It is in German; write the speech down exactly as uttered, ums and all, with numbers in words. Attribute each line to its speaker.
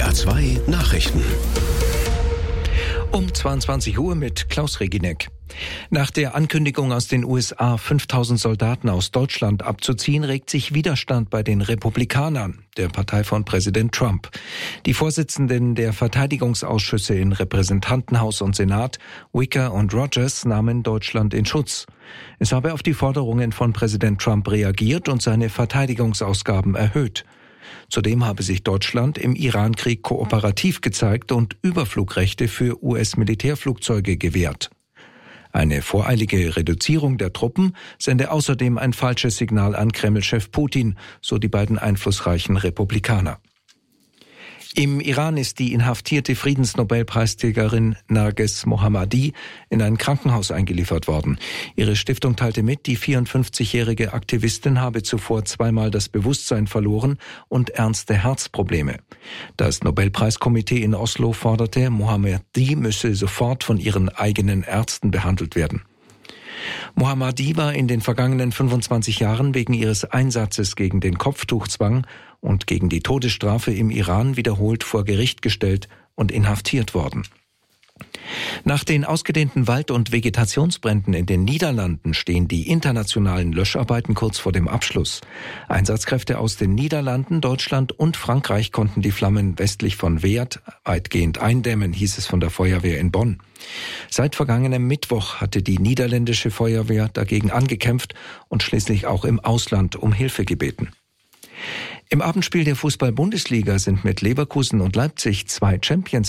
Speaker 1: R P R zwei Nachrichten.
Speaker 2: Um zweiundzwanzig Uhr mit Klaus Reginek. Nach der Ankündigung aus den U S A, fünftausend Soldaten aus Deutschland abzuziehen, regt sich Widerstand bei den Republikanern, der Partei von Präsident Trump. Die Vorsitzenden der Verteidigungsausschüsse in Repräsentantenhaus und Senat, Wicker und Rogers, nahmen Deutschland in Schutz. Es habe auf die Forderungen von Präsident Trump reagiert und seine Verteidigungsausgaben erhöht. Zudem habe sich Deutschland im Irankrieg kooperativ gezeigt und Überflugrechte für U S-Militärflugzeuge gewährt. Eine voreilige Reduzierung der Truppen sende außerdem ein falsches Signal an Kreml-Chef Putin, so die beiden einflussreichen Republikaner. Im Iran ist die inhaftierte Friedensnobelpreisträgerin Narges Mohammadi in ein Krankenhaus eingeliefert worden. Ihre Stiftung teilte mit, die vierundfünfzigjährige Aktivistin habe zuvor zweimal das Bewusstsein verloren und ernste Herzprobleme. Das Nobelpreiskomitee in Oslo forderte, Mohammadi müsse sofort von ihren eigenen Ärzten behandelt werden. Mohammadi war in den vergangenen fünfundzwanzig Jahren wegen ihres Einsatzes gegen den Kopftuchzwang und gegen die Todesstrafe im Iran wiederholt vor Gericht gestellt und inhaftiert worden. Nach den ausgedehnten Wald- und Vegetationsbränden in den Niederlanden stehen die internationalen Löscharbeiten kurz vor dem Abschluss. Einsatzkräfte aus den Niederlanden, Deutschland und Frankreich konnten die Flammen westlich von Weert weitgehend eindämmen, hieß es von der Feuerwehr in Bonn. Seit vergangenem Mittwoch hatte die niederländische Feuerwehr dagegen angekämpft und schließlich auch im Ausland um Hilfe gebeten. Im Abendspiel der Fußball-Bundesliga sind mit Leverkusen und Leipzig zwei Champions